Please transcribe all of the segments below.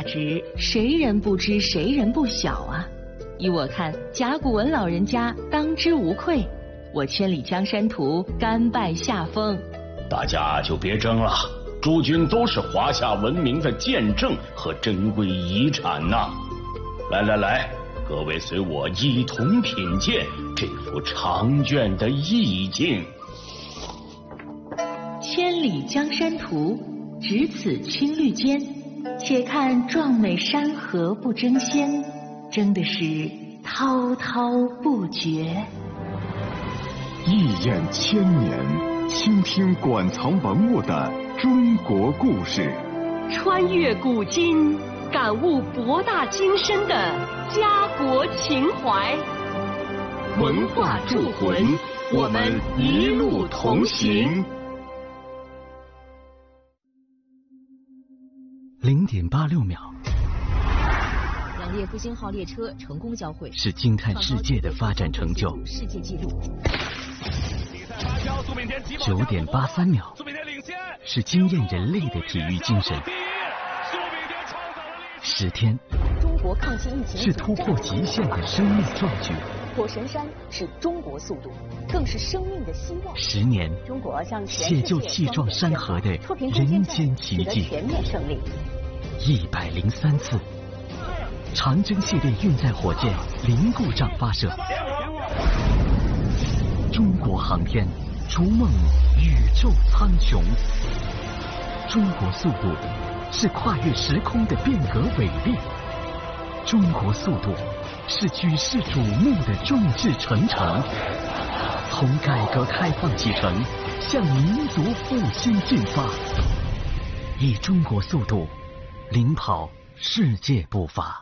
职，谁人不知谁人不晓啊？依我看，甲骨文老人家当之无愧。我千里江山图，甘拜下风。 大家就别争了，诸君都是华夏文明的见证和珍贵遗产呐！来来来，各位随我一同品鉴这幅长卷的意境。 千里江山图，只此青绿间。且看壮美山河不争先，争的是滔滔不绝。 一眼千年，倾听馆藏文物的中国故事， 穿越古今，感悟博大精深的家国情怀。 文化铸魂，我们一路同行。 0.86秒， 两列复兴号列车成功交汇， 是惊叹世界的发展成就。 世界纪录。 9.83秒，是惊艳人类的体育精神。10天， 中国抗击疫情是突破极限的生命壮举。 火神山是中国速度，更是生命的希望。 10年， 中国向解救气壮山河的人间奇迹。 全面胜利。 103次，长征系列运载火箭零故障发射。中国航天逐梦宇宙苍穹。中国速度是跨越时空的变革伟力。中国速度是举世瞩目的众志成城。从改革开放启程，向民族复兴进发，以中国速度领跑世界步伐。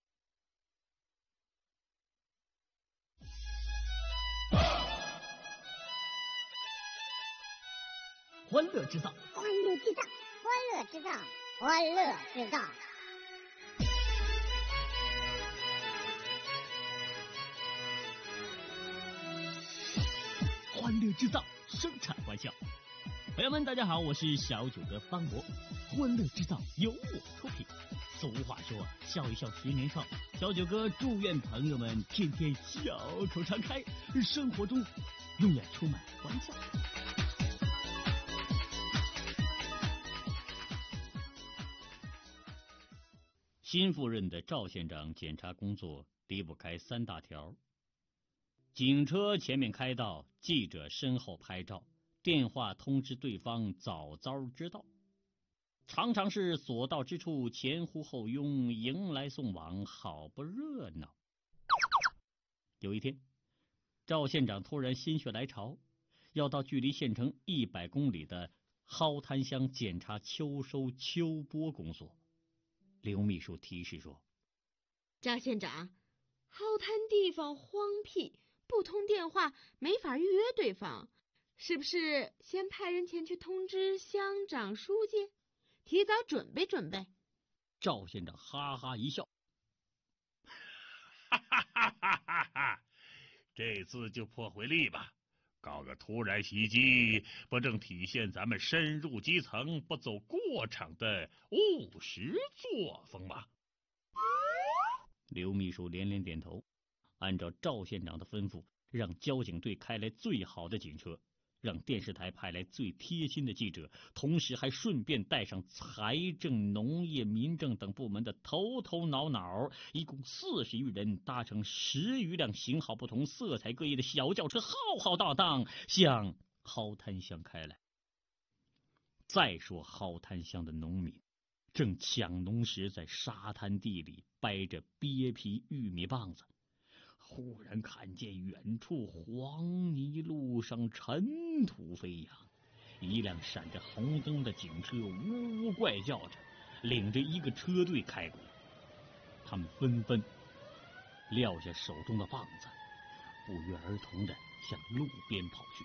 欢乐制造， 欢乐制造，欢乐制造，欢乐制造。 欢乐制造，生产欢笑。朋友们，大家好，我是小九哥方博。欢乐制造由我出品。俗话说，笑一笑10年少。小九哥祝愿朋友们天天笑口常开，生活中永远充满欢笑。新赴任的赵县长检查工作离不开3大条：警车前面开道，记者身后拍照，电话通知对方早早知道。常常是所到之处前呼后拥，迎来送往，好不热闹。有一天，赵县长突然心血来潮，要到距离县城100公里的蒿滩乡检查秋收秋播工作。刘秘书提示说： 赵县长，蒿滩地方荒僻，不通电话没法预约对方，是不是先派人前去通知乡长书记，提早准备准备？ 赵县长哈哈一笑， 哈哈哈哈哈哈！这次就破回力吧，搞个突然袭击，不正体现咱们深入基层、不走过场的务实作风吗？ 刘秘书连连点头，按照赵县长的吩咐，让交警队开来最好的警车，让电视台派来最贴心的记者，同时还顺便带上财政、农业、民政等部门的头头脑脑，一共40余人，搭乘10余辆型号不同、色彩各异的小轿车，浩浩荡荡向蒿滩乡开来。再说蒿滩乡的农民正抢农时，在沙滩地里掰着鳖皮玉米棒子，忽然看见远处黄泥路上尘土飞扬，一辆闪着红灯的警车呜呜怪叫着，领着一个车队开过来。他们纷纷撂下手中的棒子，不约而同地向路边跑去。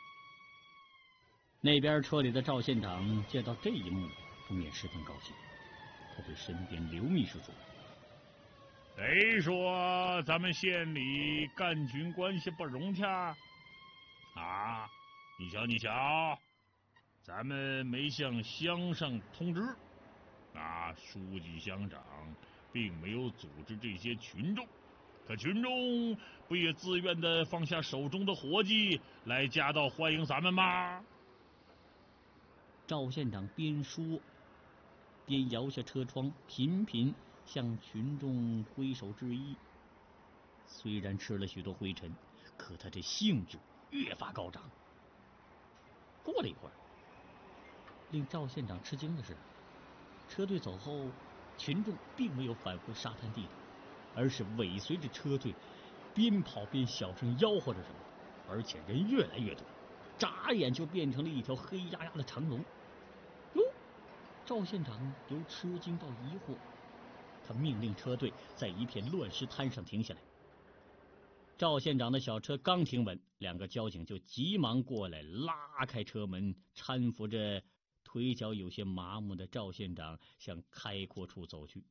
那边车里的赵县长见到这一幕，不免十分高兴。他对身边刘秘书说： 谁说咱们县里干群关系不融洽？啊，你瞧，咱们没向乡上通知， 书记乡长并没有组织这些群众，可群众不也自愿的放下手中的活计来夹道欢迎咱们吗？ 赵县长边说边摇下车窗，频频向群众挥手致意。虽然吃了许多灰尘，可他这兴致越发高涨。过了一会儿，令赵县长吃惊的是，车队走后，群众并没有返回沙滩地，而是尾随着车队，边跑边小声吆喝着什么，而且人越来越多，眨眼就变成了一条黑压压的长龙。哟，赵县长由吃惊到疑惑，他命令车队在一片乱石滩上停下来。赵县长的小车刚停稳，两个交警就急忙过来拉开车门，搀扶着腿脚有些麻木的赵县长向开阔处走去。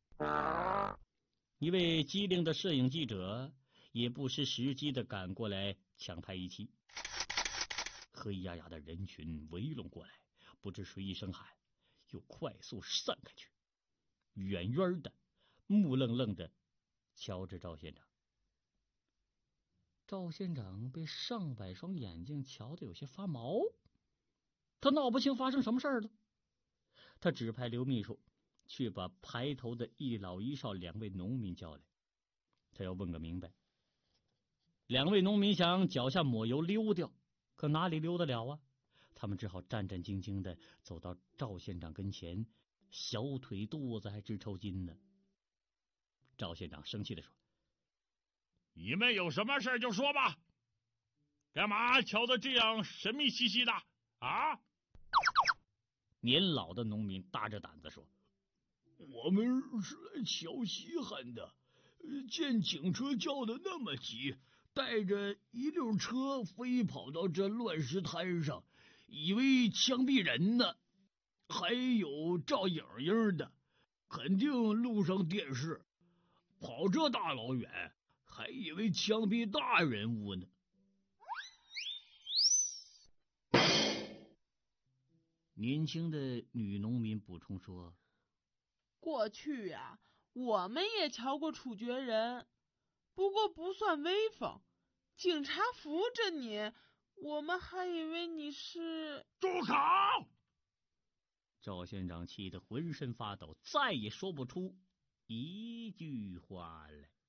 一位机灵的摄影记者也不失时机地赶过来抢拍一期。黑压压的人群围拢过来，不知谁一声喊，又快速散开去，远远的木愣愣的瞧着赵县长。赵县长被上百双眼睛瞧得有些发毛，他闹不清发生什么事了。他指派刘秘书去把排头的一老一少两位农民叫来，他要问个明白。两位农民想脚下抹油溜掉，可哪里溜得了啊？他们只好战战兢兢的走到赵县长跟前，小腿肚子还直抽筋呢。赵县长生气地说：“ 你们有什么事就说吧，干嘛瞧得这样神秘兮兮的啊？” 年老的农民大着胆子说：“ 我们是来瞧稀罕的，见警车叫的那么急，带着一溜车飞跑到这乱石滩上，以为枪毙人呢，还有照影影的，肯定路上电视，跑这大老远，还以为枪毙大人物呢。” 年轻的女农民补充说：“ 过去呀，我们也瞧过处决人，不过不算威风。警察扶着你，我们还以为你是……” 住口！ 赵县长气得浑身发抖，再也说不出一句话来。